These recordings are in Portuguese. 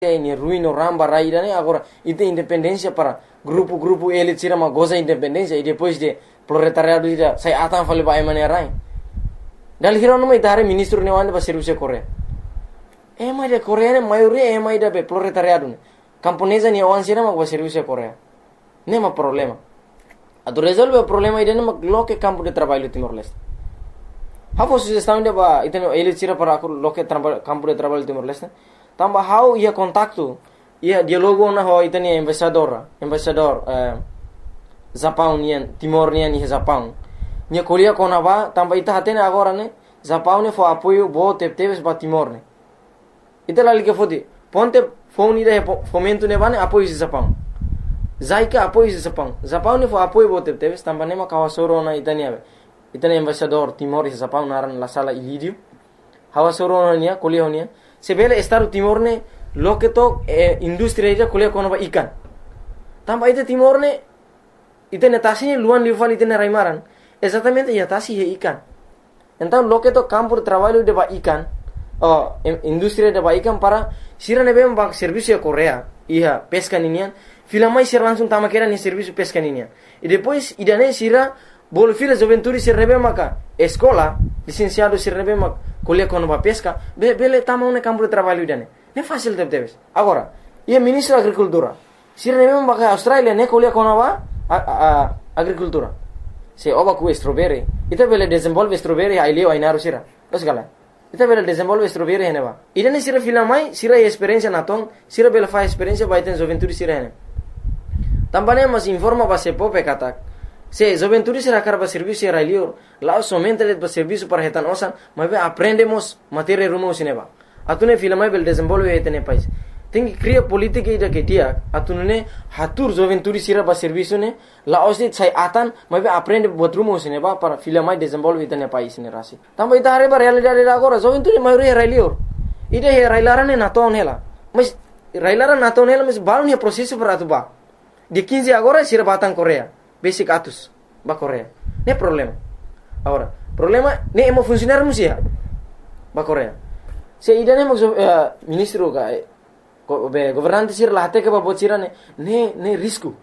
Ini ruino ramba raida né agora e tem independência para grupo ele tira uma goza independência e depois de proletariado ida sai atan fale ba maneira rai dal hiro no mai dare ministro ne wande ba serviço Korea mai de Korea ne maioria mai da be proletariado ne camponesa ne wan sira ma ba serviço Korea ne ma problema ado resolve o problema ide ne ma loke campo de trabalho Timor Leste hafo sugestão de ba iteno ele tira para loke campo de trabalho Timor Leste tambah how ia kontaktu ia dialogo na ho itani embaixador Japão nian Timor nian ia Japão nia kolia kona ba tambah ita hatene agora ne Japão ne fo apoio bo teves ba Timor ne ita lali ke fodi ponte phone ida fomento ne bane apoio Japão zaika apoio Japão ne fo apoio bo teves tambah ne ma kawasoro na itani embaixador Timor ia Japão naran la sala ilidio hawasoro nia kolia nia sebele Estado Timor ne loketo industria ida kuliah kono ba ikan tambah ite Timor ne ite netasi luan liuvan ite raimaran exatamente ya tasi he ikan então loketo campo de trabalho de ba ikan industria de ba ikan para sira ne bem ba serviço Korea ia pesca ninian filamai sira langsung tamakera ni serviço pesca ninian e depois idane sira bol fila juventude sira rebe maka escola licenciado sira rebe maka kuliah kono ba pesca bele tamau ne campo de trabalho idane ne fácil teves agora ia ministro agricultura sira ne bem maka Australia ne kuliah kono ba agricultura se oba ku strawberry ita bele desenvolve strawberry ai leo ai naru sira dos gala ita bele desenvolve strawberry hene ba idane sira filamai sira experiência naton sira bele fa experiência ba iten juventude sira hene tambane mas informa ba se pope katak se juventude será carba serviço era lior lá somente le serviço para retan osan mas aprendemos matéria rumo sineba atune filamai bel desenvolve etene país tem que criar política ida que dia atune hatur juventude será ba serviço ne lá osit sai atan mas aprende buat rumo sineba para filamai desenvolve etene país ne rasi tambah ita are ba realidade agora juventude maioria era lior ida he railarane naton hela mas railaran naton hela mas balon he processo para atuba de 15 agora será batang Korea basic atus ba Korea ne problema agora problema ne emo funcionar musia ba Korea se idane mo ministro ga governante sir lahte ke ba bocira ne risco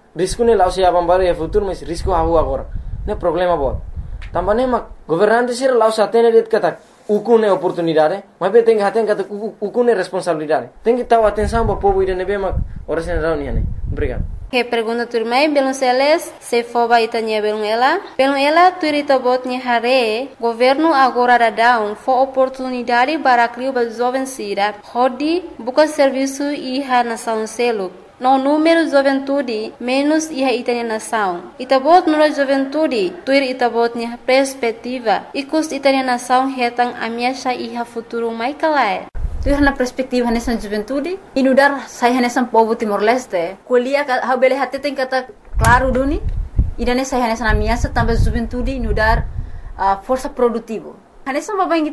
ne lao se abambare e futuro mas risco hahu agora ne problema bo tambane ma governante sir lao satene det kata ukune oportunidade mas be tem haten kata ukune responsabilidade tem que tahu atenção ba povo idane be ma ora sen rauni ne obrigado. Que pergunta turmai belum seles se foba itanya belum ela turita botnya hare governo agora dadão fo oportunidade para criar ba jovem sira hodi buka serviço iha nação selo no número juventude menos iha itanya nação itabot nura juventude tuir itabotnya perspectiva ikus itanya nação hetang amiasha iha futuro mai kalai tu na perspektiva nessa juventude inudar sai nessa povo Timor Leste kuliah ha bele hatte tem kata claro duni idane sai nessa amiasa também juventude inudar força produtivo nessa babang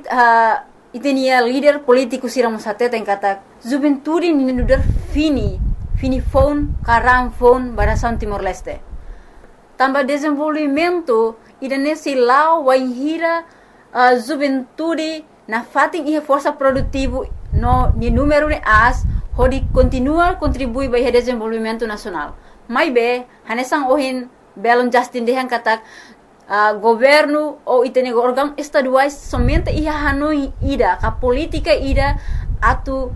itenia líder político siram satte tem kata juventude inudar fini phone karam phone barasan Timor Leste também desenvolvimento idane silau waihira juventude na fating ia força produtivo no ni número de as hodi continua contribui para o desenvolvimento nacional mai be hanesang ohin belon Justin dehan katak governo ou itene órgão estaduais somente ia hanoi ida ka política ida atu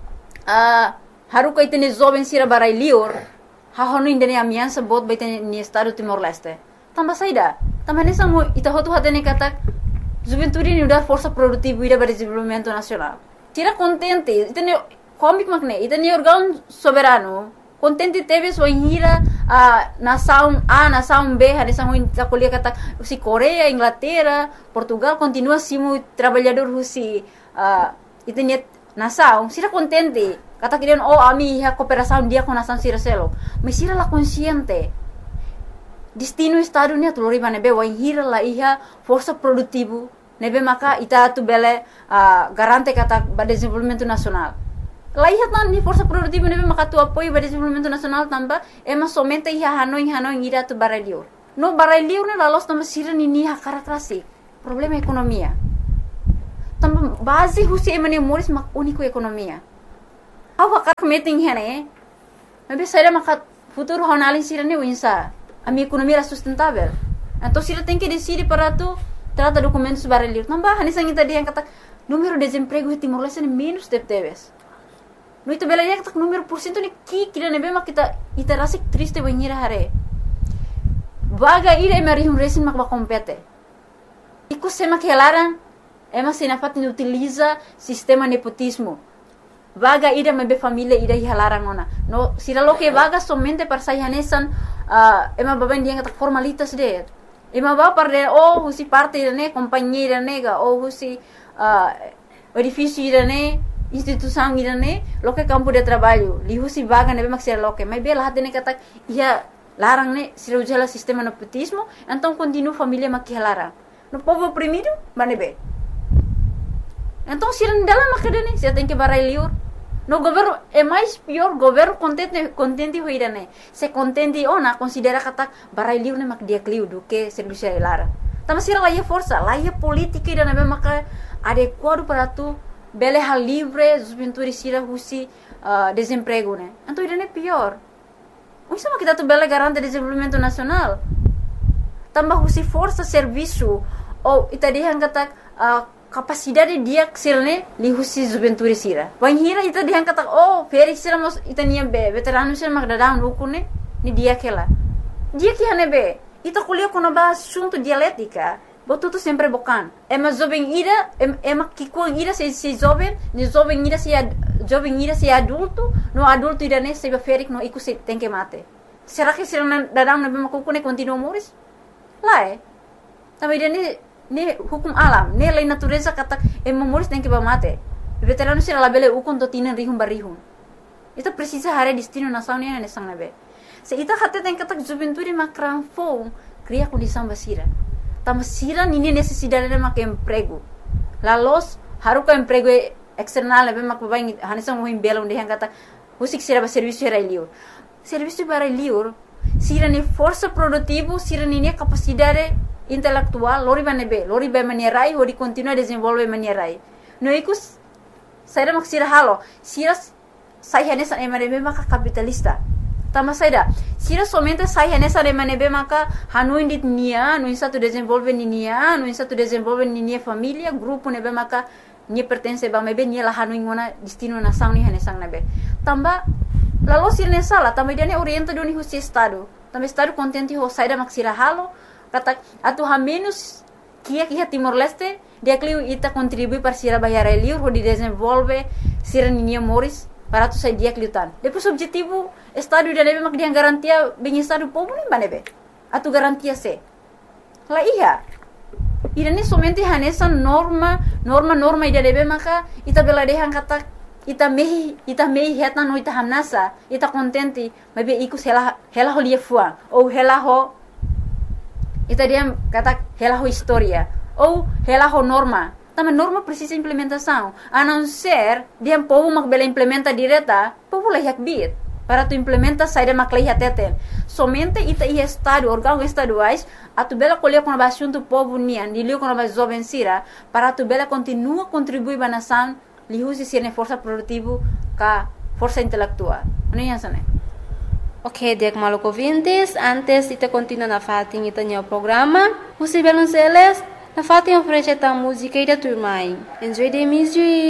haruka itene jovem sira barai lior ha honu indene amiansa bot baitene ni estado Timor Leste tambah saida tambah hanesang ita hotu hatene katak juventude ni udar força produtiva ida para desenvolvimento nacional tira contente itene komik makne itene órgão soberano contente teve so hira nação A nação B hanesang ita kuliah kata si Korea Inglaterra Portugal continua simu trabalhador husi itene nação sira contente kata kirian ami ha cooperação dia com nação sira selo mas sira la consciente destino estado ni atulori manebe wa hira la iha força produtivo nebe maka ita tu bele garante kata ba desenvolvimento nacional la iha tan ni força produtivo nebe maka tu apoio ba desenvolvimento nacional tamba ema somente iha hanoi ira tu barelior no barelior ne lalos tamba sira ni ha karakrasi problema ekonomia tamba base husi emane moris mak unico ekonomia Aku akan meeting hene. Mas saya maka futuro análise sirane uinsa. A minha economia era sustentável. Então sira tem que decidir para tu trata documentos baralhos. Não bah, hanis angita dia kata número de desemprego em Timor-Leste é menos teves. No itu bela dia kata número porcento ni kira nebe mak kita rasa triste banhira hare. Vaga ira emarihum resin mak ba compete. Iku sema que larang ema sinafat ni utiliza sistema nepotismo. Vaga ida mebe família ida hilarang ona. No sira lo que vaga somente para sayanesan ema baben dia kata formalitas de. Ema ba para husi parte ne companhia nega husi edifício ne instituição ne lo que campo de trabalho. Li husi vaga nebe mak sira lo que. Mas bela hatene kata ia larang ne sira ujala sistema nepotismo, então continua família mak hilarang. No povo oprimido, manebe. Então sira dalam mak dene, sira tem que barai liur. No governo é mais pior, governo contente hoirane. Se contente ona considera kata barai liu ne mak dia kliu do que serviço lara. Tama sira laia força, laia política ida nebe mak adequado para tu bele hal livre, juventude sira husi desemprego ne. Então ida ne pior. Isso mak kita tu bele garante desenvolvimento nacional. Tambah husi força serviço ou itadihan kata capacidade dia sirne li husi juventude sira. Banhira ita dihan kata feri sira mos ita niam be veterano sira mak dadang ukune ni dia kela. Dia que hanebe ita kuliah kono ba assunto dialética. Botuto sempre bocan. Ema jovem ira ema kikuang ira se jovem, ni jovem ira se adulto, no adulto ira ne se ferik no iku se tem que mate. Será que sira dadang na be makukune continua moris? Lá também ne hukum alam, ne lei natureza kata moris tem que mate. Veterano sira labele ukon to tinen rihum barihum. Ita precisa hare destino nação ne ne sang nabe. Se ita hate tem kata juventude makran fo cria condição basira. Tama sira nini necessidade de mak emprego. La los haruka emprego external nabe mak babain hanisang mohim belong de kata usik sira ba serviço era liur. Serviço para liur sira ne força produtivo, sira ne capacidade intelectual, lori ba manierai, hori continua desenvolve manierai. No ikus, saya mak sira halo, sira saya nesa emanebe maka capitalista. Tama saya sira somente saya nesa emanebe maka hanuin dit nia, no insa tu desenvolve nia, no insa tu desenvolve nia família, grupo nebe maka nia pertence ba mebe nia la hanuin ngona destino na sang ni hanesang nebe. Tamba lalu sira nesa la, tamba dia ne orienta doni husi estado. Tamba estado contente ho saya mak sira halo. Kata atu ha menos kia Timor-Leste dia kliu ita contribui para sira bayar liur ho di desenvolve sira ninia moris para tu sai dia kliutan. Depois objetivo estado dia nebe mak dia garantia bem estado povo nem banebe. Atu garantia se. La iya. Ida ni somente hanesa norma ida nebe maka ita bela dehan kata ita mehi heta no ita hamnasa ita contente mabe iku hela ho lia fuang ou hela ho ita dia kata hela ho historia ou hela ho norma. Tama norma precisa implementação. A não ser dia povo mak bela implementa direta, povo layak bit. Para tu implementa saída mak layak teten. Somente ita ia estado, órgãos estaduais, a tu bela colher com a assunto povo nian, dilio com a jovem sira, para tu bela continua contribuir ba nação, li husi sirne força produtivo ka força intelectual. Ano yan sana? Ok, dek maluk ouvintes, antes ita continua na fatin ita nyo programa, husi belon seles, na fatin oferece ta música ida turmai. Enjoy the music.